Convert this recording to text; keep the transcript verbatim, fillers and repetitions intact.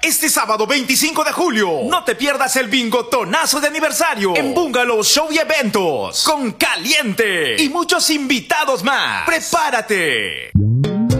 este sábado veinticinco de julio. No te pierdas el bingotonazo de aniversario en Bungalow Show y Eventos con Caliente y muchos invitados más. ¡Prepárate!